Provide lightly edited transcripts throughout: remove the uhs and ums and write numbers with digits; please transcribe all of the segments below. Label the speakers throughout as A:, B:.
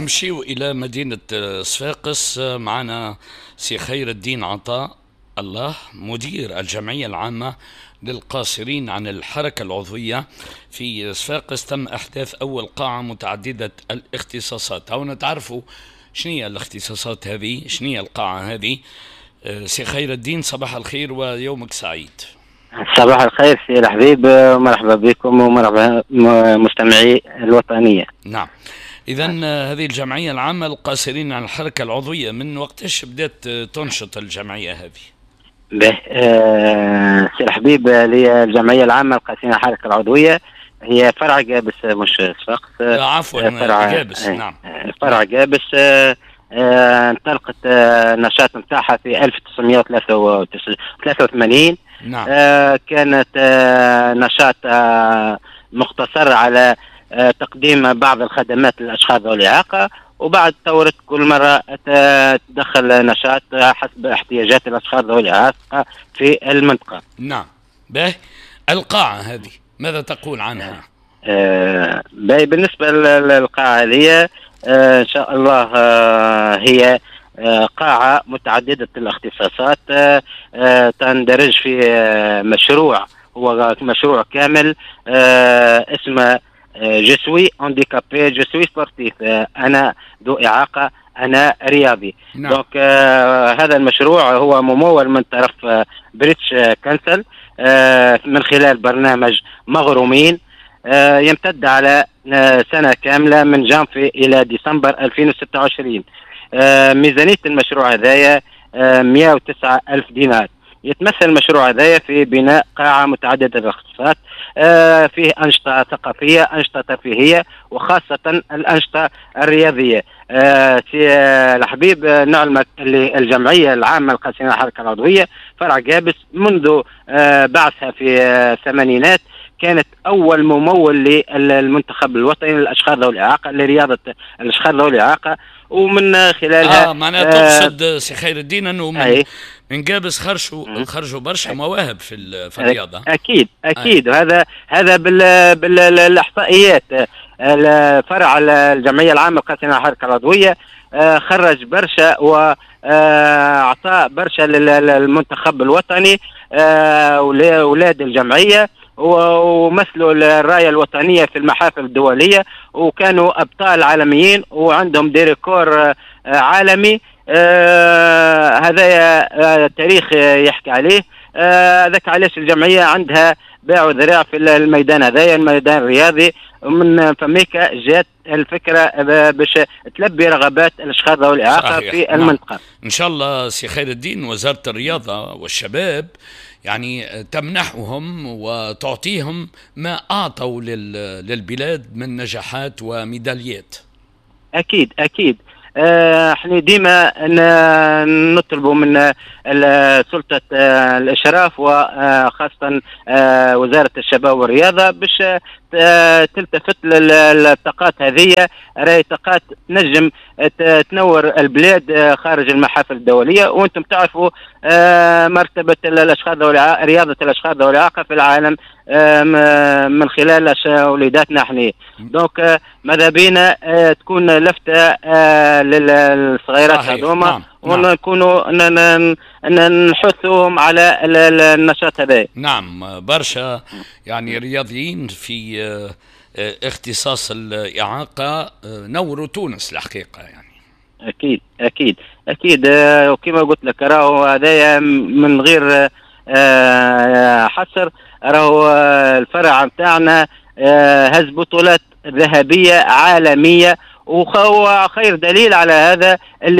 A: نمشيو إلى مدينة صفاقس. معنا سي خير الدين عطاء الله، مدير الجمعية العامة للقاصرين عن الحركة العضوية في صفاقس. تم إحداث أول قاعة متعددة الاختصاصات. أو نتعرفوا شنية الاختصاصات هذه، شنية القاعة هذه. سي خير الدين، صباح الخير ويومك سعيد.
B: صباح الخير سي الحبيب، مرحبا بكم ومرحبا مستمعي الوطنية.
A: نعم، إذا هذه الجمعية العامة للقاصرين عن الحركة العضوية، من وقتاش بدأت تنشط الجمعية هذه؟
B: به سي الحبيب، الجمعية العامة للقاصرين عن الحركة العضوية هي فرع جابس، مش صفاقس.
A: عفوا، فرع جابس. نعم،
B: فرع جابس. انطلقت النشاط نتاعها في 1983.
A: نعم.
B: كانت نشاط مقتصر على تقديم بعض الخدمات للأشخاص ذوي الإعاقة، وبعد تطورت كل مرة تدخل نشاط حسب احتياجات الأشخاص ذوي الإعاقة في المنطقة.
A: نعم. به القاعة هذه ماذا تقول عنها؟
B: بالنسبة للقاعة هذه إن شاء الله هي قاعة متعددة الاختصاصات، تندرج في مشروع، هو مشروع كامل اسمه جسوي هانديكابي جسوي سبورتيف، أنا ذو إعاقة أنا رياضي.
A: نعم.
B: دونك هذا المشروع هو ممول من طرف بريتش كانسل من خلال برنامج مغرومين يمتد على سنة كاملة من جانفي إلى ديسمبر 2026. ميزانية المشروع هذايا 109 ألف دينار. يتمثل المشروع هذايا في بناء قاعة متعددة الاختصاصات، فيه أنشطة ثقافية، أنشطة ترفيهية، وخاصة الأنشطة الرياضية. سي الحبيب، نعلمك اللي الجمعية العامة للقاصرين عن الحركة العضوية فرع جابس منذ بعثها في الثمانينات كانت أول ممول للمنتخب الوطني للأشخاص ذوي الإعاقة، لرياضة الأشخاص ذوي الإعاقة، ومن خلالها
A: معناها تقصد سي خير الدين أنه من جابس خرجوا برشا مواهب في الرياضة.
B: أكيد. هذا بالإحصائيات. فرع الجمعية العامة للقاصرين عن الحركة العضوية خرج برشا وأعطى برشا للمنتخب الوطني، أولاد الجمعية، ومثلوا الراية الوطنية في المحافل الدولية، وكانوا أبطال عالميين وعندهم ديريكور عالمي. هذا تاريخ يحكي عليه. ذاك علاش الجمعية عندها باع وذراع في الميدان هذايا، الميدان الرياضي. ومن فميك جات الفكرة باش تلبي رغبات الأشخاص ذوي الإعاقة في المنطقة.
A: إن شاء الله سي خير الدين، وزارة الرياضة والشباب يعني تمنحهم وتعطيهم ما أعطوا للبلاد من نجاحات وميداليات.
B: أكيد. احنا ديما نطلبوا من سلطة الإشراف وخاصة وزارة الشباب والرياضة باش تلتفت للطاقات هذه. راهي طاقات تنجم تنور البلاد خارج المحافل الدولية، وانتم تعرفوا مرتبة الأشخاص رياضة الأشخاص ذوي الإعاقة في العالم من خلال وليداتنا احنا. دونك ماذا بينا تكون لفتة للصغيرات هذوما، ونكونوا نحثهم على النشاط هذا.
A: نعم، برشا يعني رياضيين في اختصاص الإعاقة نوروا تونس الحقيقة يعني.
B: أكيد. وكما قلت لك راهو هذايا من غير حصر، راهو الفرع متاعنا هز بطولات ذهبية عالمية، وخير دليل على هذا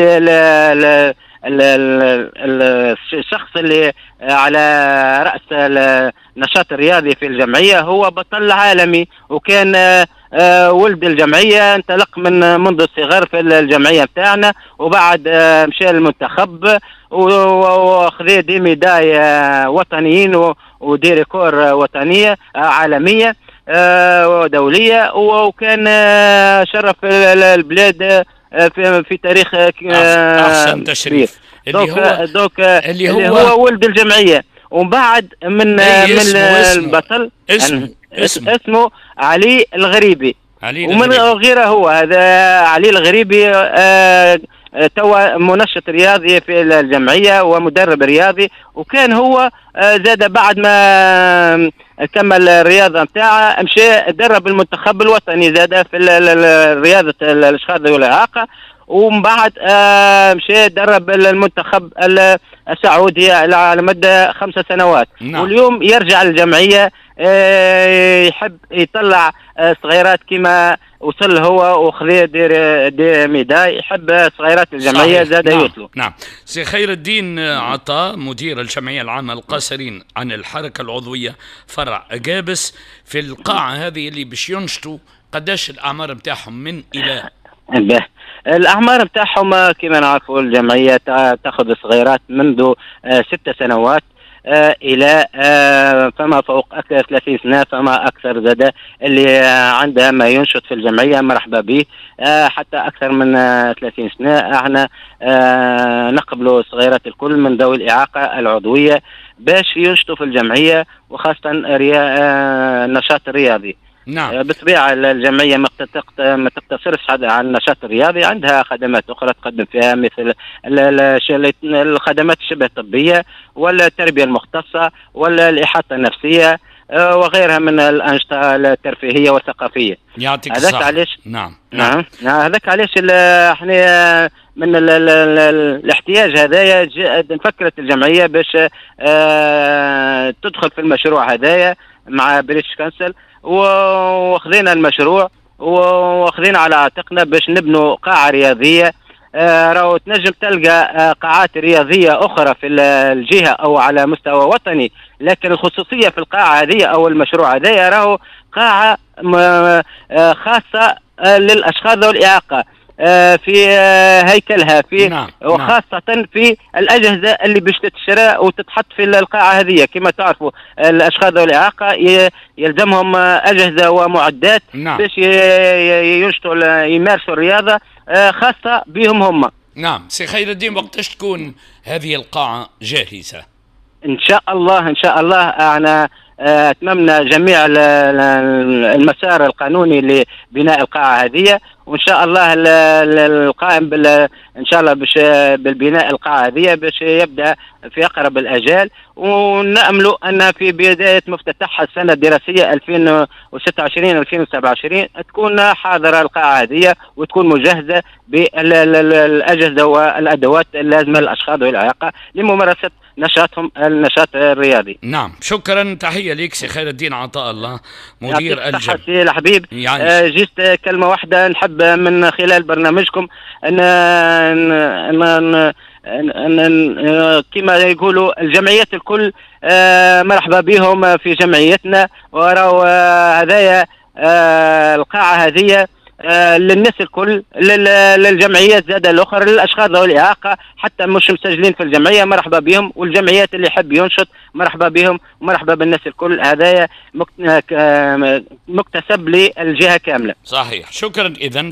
B: الشخص اللي على رأس النشاط الرياضي في الجمعية هو بطل عالمي، وكان ولد الجمعية انطلق منذ الصغر في الجمعية بتاعنا، وبعد مشى المنتخب واخذ دي ميداي وطنيين وديريكور وطنية عالمية ودولية، وكان شرف البلاد في تاريخ
A: أحسن تشريف.
B: اللي هو ولد الجمعية. ومن بعد من البطل اسمه علي الغريبي. ومن غيره هو هذا علي الغريبي توا منشط رياضي في الجمعية ومدرب رياضي، وكان هو زاد بعد ما كمل الرياضة متاعه مشى درب المنتخب الوطني زاد في رياضة الأشخاص ذوي الإعاقة، ومن بعد مشى درب المنتخب السعودي على مدة 5 سنوات.
A: نعم.
B: واليوم يرجع الجمعية يحب يطلع صغيرات كما وصل هو وخذ دي ميداي، يحب صغيرات الجمعية زاد يوصلوا.
A: نعم. سي خير الدين عطاء مدير الجمعية العامة للقاصرين عن الحركة العضوية فرع قابس، في القاعة هذه اللي باش ينشطوا قداش الأعمار متاعهم من إلى؟
B: الأعمار متاعهم كما نعرفوا الجمعية تأخذ صغيرات منذ 6 سنوات إلى فما فوق أكثر 30 سنة، فما أكثر زاد اللي عندها ما ينشط في الجمعية مرحبا به. حتى أكثر من 30 سنة احنا نقبلوا صغيرات الكل من ذوي الإعاقة العضوية باش ينشطوا في الجمعية، وخاصة النشاط الرياضي.
A: نعم.
B: بالطبيعة الجمعية ما تقتصرش على النشاط الرياضي، عندها خدمات أخرى تقدم فيها مثل الخدمات الشبه الطبية ولا التربية المختصة ولا الإحاطة النفسية وغيرها من الأنشطة الترفيهية والثقافية.
A: يعطيك الصحة.
B: علاش
A: نعم.
B: هذاك علاش احنا من الاحتياج هذايا فكرت الجمعية باش تدخل في المشروع هذايا مع بريتش كانسل، وخذينا المشروع وخذينا على عاتقنا باش نبنوا قاعة رياضية. راهو تنجم تلقى قاعات رياضية أخرى في الجهة أو على مستوى وطني، لكن الخصوصية في القاعة هذه أو المشروع هذا راهو قاعة خاصة للأشخاص ذوي الإعاقة في هيكلها في
A: نعم.
B: وخاصة في الأجهزة اللي باش تتشرى وتتحط في القاعة هذه. كما تعرفوا الأشخاص ذوي الإعاقة يلزمهم أجهزة ومعدات باش ينشطوا يمارسوا الرياضة خاصة بهم هم.
A: نعم. سي خير الدين، وقتاش تكون هذه القاعة جاهزة؟
B: إن شاء الله أنا أتممنا جميع المسار القانوني لبناء القاعة هذه، وإن شاء الله القائم إن شاء الله بالبناء القاعة هذه باش يبدأ في أقرب الأجال، ونأمل أن في بداية مفتتحها السنة الدراسية 2026-2027 تكون حاضرة القاعة هذه وتكون مجهزة بالأجهزة والأدوات اللازمة للأشخاص ذوي الإعاقة لممارسة نشاطهم النشاط الرياضي.
A: نعم. شكرا، تحية لك سي خير الدين عطاء الله مدير
B: الجمعية. سي الحبيب جيت كلمة واحدة نحب من خلال برنامجكم أن كما يقولوا الجمعيات الكل مرحبا بهم في جمعيتنا، وراو هذايا القاعة هذه للناس الكل، للجمعيات زاد الأخرى، للأشخاص ذوي الإعاقة حتى مش مسجلين في الجمعية مرحبا بهم، والجمعيات اللي يحب ينشط مرحبا بهم ومرحبا بالناس الكل. هذايا مكتسب للجهة كاملة.
A: صحيح. شكرا. إذن